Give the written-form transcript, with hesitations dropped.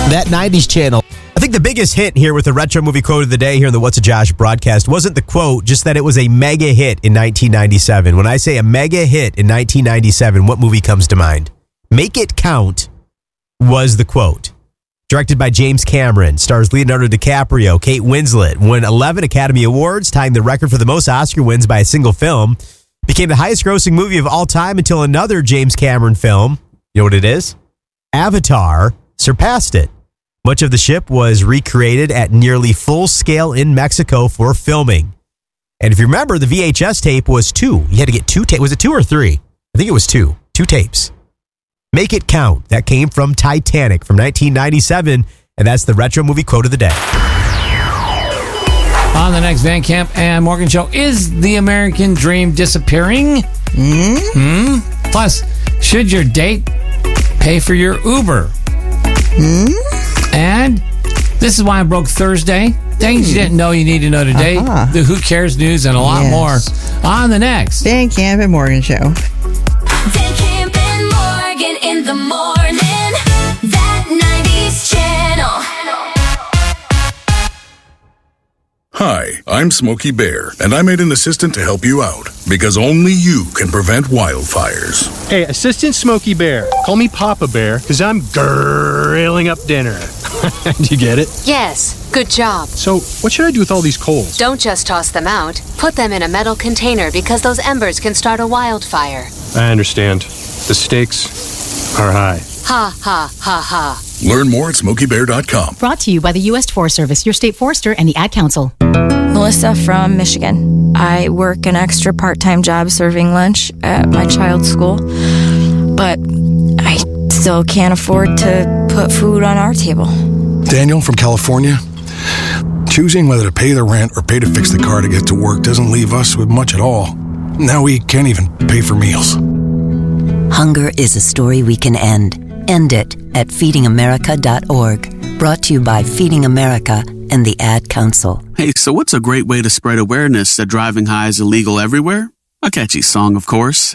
That 90s channel. I think the biggest hit here with the Retro Movie Quote of the Day here in the What's a Josh broadcast wasn't the quote, just that it was a mega hit in 1997. When I say a mega hit in 1997, what movie comes to mind? Make It Count was the quote. Directed by James Cameron, stars Leonardo DiCaprio, Kate Winslet, won 11 Academy Awards, tying the record for the most Oscar wins by a single film. Became the highest grossing movie of all time until another James Cameron film, you know what it is? Avatar, surpassed it. Much of the ship was recreated at nearly full scale in Mexico for filming. And if you remember, the VHS tape was 2. You had to get 2 tapes. Was it 2 or 3? I think it was 2. 2 tapes. Make It Count. That came from Titanic from 1997. And that's the Retro Movie Quote of the Day. On the next Van Camp and Morgan show, is the American dream disappearing? Plus, should your date pay for your Uber? And this is why I broke Thursday. Things you didn't know you need to know today. The Who Cares news and a lot more on the next Van Camp and Morgan show. Van Camp and Morgan in the morning. That 90s channel. Hi, I'm Smokey Bear, and I made an assistant to help you out, because only you can prevent wildfires. Hey, Assistant Smokey Bear. Call me Papa Bear, because I'm grilling up dinner. Do you get it? Yes, good job. So, what should I do with all these coals? Don't just toss them out. Put them in a metal container because those embers can start a wildfire. I understand. The stakes are high. Ha, ha, ha, ha. Learn more at SmokeyBear.com. Brought to you by the U.S. Forest Service, your state forester, and the Ad Council. Melissa from Michigan. I work an extra part-time job serving lunch at my child's school, but I still can't afford to put food on our table. Daniel from California. Choosing whether to pay the rent or pay to fix the car to get to work doesn't leave us with much at all. Now we can't even pay for meals. Hunger is a story we can end. End it at feedingamerica.org. Brought to you by Feeding America and the Ad Council. Hey, so what's a great way to spread awareness that driving high is illegal everywhere? A catchy song, of course.